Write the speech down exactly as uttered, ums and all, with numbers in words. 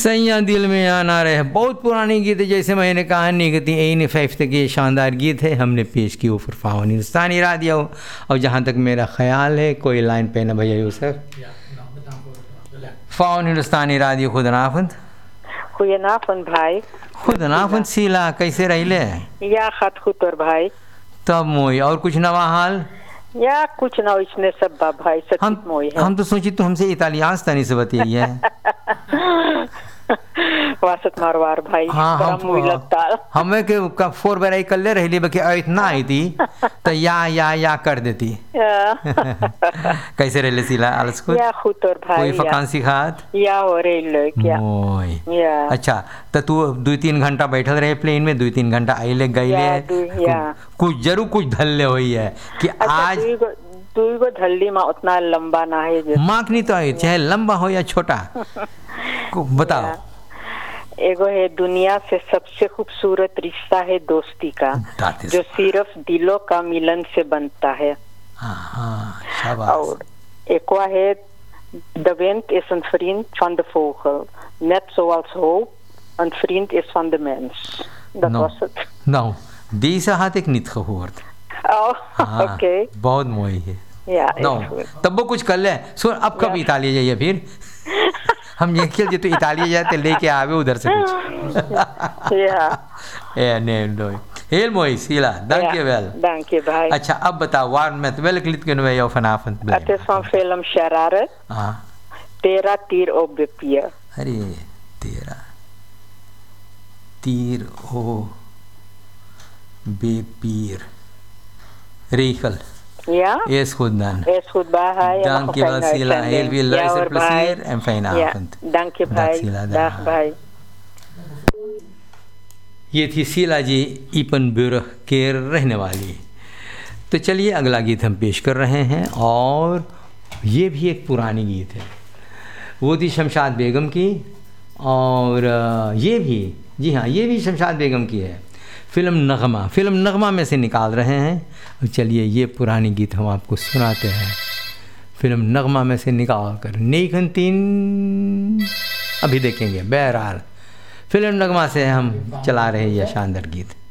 सैया दिल में आना रहे, बहुत पुरानी गीत है। जैसे मैंने कहा निगती एन फैफ तक ये शानदार गीत है हमने पेश की ऊपर फावन हिंदुस्तानी रादियो। और जहाँ तक मेरा ख्याल है कोई लाइन पे ना भैया यूसुफ, फावन हिंदुस्तानी रादियो खुद नाफंद खुद नाफंद भाई खुद नाफंद सीला कैसे रहिले या खत खुतर भाई तब मोई और कुछ नवा हाल या कुछ ना इसने सब बा भाई हम मोई है। हम तो सोची तो हमसे इतालियान तनी से बताइए है वासत मारवार भाई हाँ बड़ा हम मुई लगता हमें के का फोर बेराई कर ले रही बाकी इतना आई थी तो या या या कर देती कैसे रहे सीला आलस को या खुतर भाई कोई फकांसी खात या हो रे लो क्या मोय या अच्छा तो तू दो तीन घंटा बैठल रहे प्लेन में, दो तीन घंटा आइले गईले कुछ जरूर कुछ धल्ले हुई है कि आज तू को धल्ली में उतना लंबा ना है मार्क नहीं तो है चाहे लंबा हो या छोटा बताओ। एगो है दुनिया से सबसे खूबसूरत रिश्ता है दोस्ती का जो सिर्फ दिलों का मिलन से बनता है। और एक है de wind is een vriend van de vogel net zoals hoop een vriend is van de mens. Dat no. was het. Nou, deze had ik niet gehoord. Oh, oké. Okay. बहुत मोई है। या no. तब वो कुछ कर ले सुन अब कब इतालिया जाइए फिर हम ये खेल जो तो इतालिया जाए तो लेके आवे उधर से कुछ या ए ने नो हेल मोई सीला dank वेल dank je भाई। अच्छा अब बता waar met welk lied kunnen wij jou vanavond blij het is van film Shararet हाँ तेरा तीर ओ बेपिया। अरे तेरा तीर ओ बेपीर Regel. Ja? Is goed dan. Is goed bij. Dank je wel Sila. Heel veel luisterplezier en fijne avond. Dank je भाई। Dag भाई। ये थी शीला जी ईपनबुर के रहने वाली। तो चलिए अगला गीत हम पेश कर रहे हैं और ये भी एक पुरानी गीत है, वो थी शमशाद बेगम की और ये भी जी हाँ ये भी शमशाद बेगम की है। फिल्म नगमा फिल्म नगमा में से निकाल रहे हैं। चलिए ये पुरानी गीत हम आपको सुनाते हैं फिल्म नगमा में से निकाल कर नेकन तीन अभी देखेंगे। बहरहाल फिल्म नगमा से हम चला रहे हैं यह शानदार गीत।